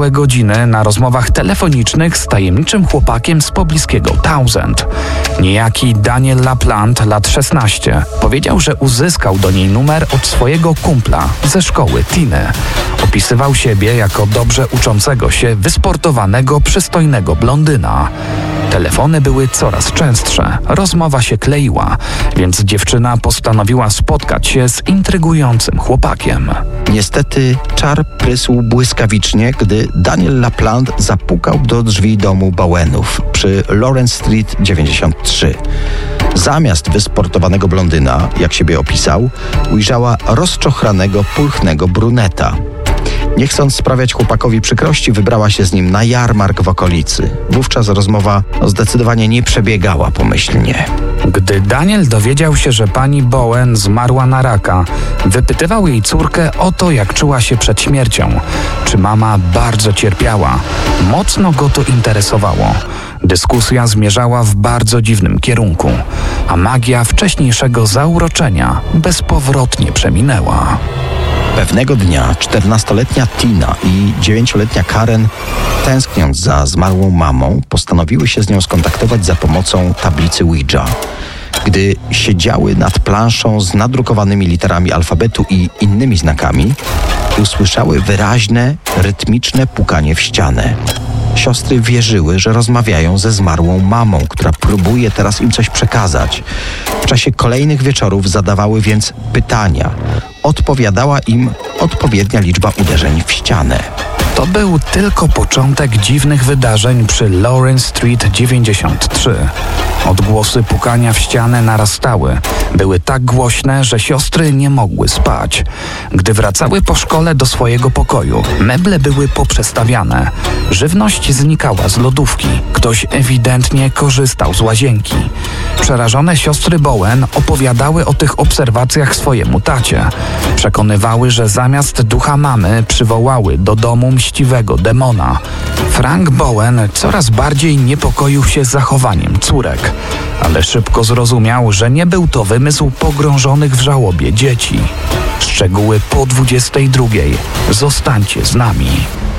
całe godziny na rozmowach telefonicznych z tajemniczym chłopakiem z pobliskiego Townsend. Niejaki Daniel LaPlante, lat 16, powiedział, że uzyskał do niej numer od swojego kumpla ze szkoły Tiny. Opisywał siebie jako dobrze uczącego się, wysportowanego, przystojnego blondyna. Telefony były coraz częstsze, rozmowa się kleiła, więc dziewczyna postanowiła spotkać się z intrygującym chłopakiem. Niestety czar prysł błyskawicznie, gdy Daniel LaPlante zapukał do drzwi domu Bowenów przy Lawrence Street 93. Zamiast wysportowanego blondyna, jak siebie opisał, ujrzała rozczochranego, pulchnego bruneta. Nie chcąc sprawiać chłopakowi przykrości, wybrała się z nim na jarmark w okolicy. Wówczas rozmowa zdecydowanie nie przebiegała pomyślnie. Gdy Daniel dowiedział się, że pani Bowen zmarła na raka, wypytywał jej córkę o to, jak czuła się przed śmiercią. Czy mama bardzo cierpiała? Mocno go to interesowało. Dyskusja zmierzała w bardzo dziwnym kierunku, a magia wcześniejszego zauroczenia bezpowrotnie przeminęła. Pewnego dnia 14-letnia Tina i 9-letnia Karen, tęskniąc za zmarłą mamą, postanowiły się z nią skontaktować za pomocą tablicy Ouija. Gdy siedziały nad planszą z nadrukowanymi literami alfabetu i innymi znakami, usłyszały wyraźne, rytmiczne pukanie w ścianę. Siostry wierzyły, że rozmawiają ze zmarłą mamą, która próbuje teraz im coś przekazać. W czasie kolejnych wieczorów zadawały więc pytania. Odpowiadała im odpowiednia liczba uderzeń w ścianę. To był tylko początek dziwnych wydarzeń przy Lawrence Street 93. Odgłosy pukania w ścianę narastały. Były tak głośne, że siostry nie mogły spać. Gdy wracały po szkole do swojego pokoju, meble były poprzestawiane. Żywność znikała z lodówki. Ktoś ewidentnie korzystał z łazienki. Przerażone siostry Bowen opowiadały o tych obserwacjach swojemu tacie. Przekonywały, że zamiast ducha mamy przywołały do domu mściwego demona. Frank Bowen coraz bardziej niepokoił się zachowaniem córek, ale szybko zrozumiał, że nie był to wymysł pogrążonych w żałobie dzieci. Szczegóły po 22:00. Zostańcie z nami.